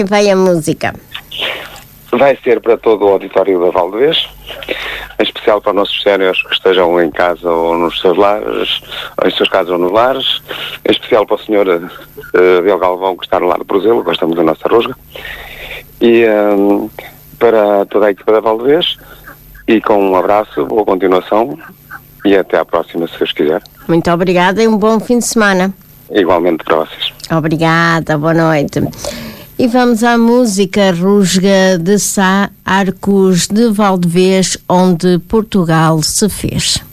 Vai a música. Vai ser para todo o auditório da Valdevez, em especial para os nossos séniores que estejam em casa ou nos seus lares, ou em suas casas ou nos lares, em especial para o senhor Abel Galvão, que está no lar de Prozelo, gostamos da nossa rosga, e para toda a equipa da Valdevez, e com um abraço, boa continuação, e até à próxima, se Deus quiser. Muito obrigada e um bom fim de semana. Igualmente para vocês. Obrigada, boa noite. E vamos à música Rusga de Sá, Arcos de Valdevez, onde Portugal se fez.